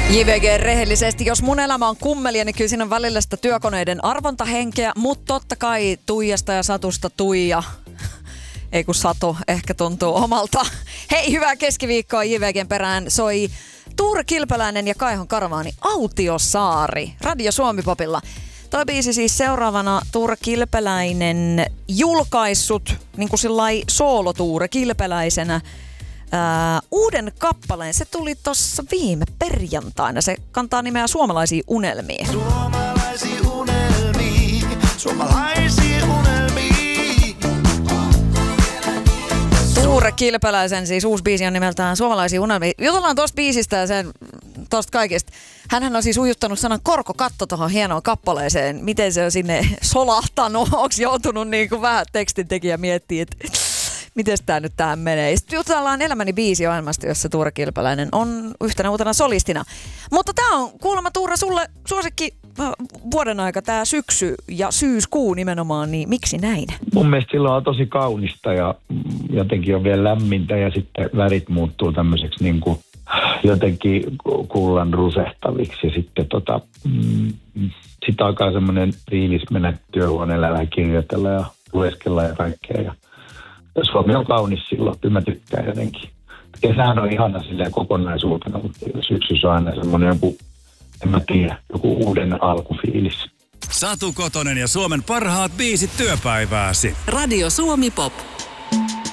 JVG rehellisesti, jos mun elämä on kummelia, niin kyllä siinä on välillä sitä työkoneiden arvontahenkeä, mutta totta kai Tuijasta ja Satusta Tuija. Ei kun Satu ehkä tuntuu omalta. Hei, hyvää keskiviikkoa JVGn perään soi Tuure Kilpeläinen ja Kaihon Karavaani Autiosaari Radio Suomi-popilla. Toi biisi siis seuraavana Tuure Kilpeläinen julkaissut niin kuin sillai soolo Tuure Kilpeläisenä. Uuden kappaleen, se tuli tossa viime perjantaina. Se kantaa nimeä Suomalaisia unelmia. Suomalaisia unelmia, suomalaisia unelmia. Tuure Kilpeläisen siis uusi biisi on nimeltään Suomalaisia unelmia. Jutellaan tosta biisistä ja sen tosta kaikesta. Hänhän on siis ujuttanut sanan korkokatto tohon hienoon kappaleeseen. Miten se on sinne solahtanut? Onks joutunut niin kuin vähän tekstintekijä miettiä, että miten tää nyt tähän menee? Sitten jutellaan Elämäni biisi-ohjelmasta, jossa Tuure Kilpeläinen on yhtenä uutena solistina. Mutta tää on kuulemma Tuure sulle suosikki vuoden aika, tää syksy ja syyskuu nimenomaan, niin miksi näin? Mun mielestä silloin on tosi kaunista ja jotenkin on vielä lämmintä ja sitten värit muuttuu tämmöiseksi niin kuin jotenkin kullan rusehtaviksi ja sitten sitten alkaa semmoinen fiilis mennä työhuoneella vähän kirjoitella ja lueskella ja kaikkea ja Suomi on kaunis silloin, kyllä mä tykkään jotenkin. Kesähän on ihana silleen kokonaisuutena, mutta syksyssä on aina semmoinen joku, en mä tiedä, joku uuden alkufiilis. Satu Kotonen ja Suomen parhaat biisit työpäivääsi. Radio Suomi Pop.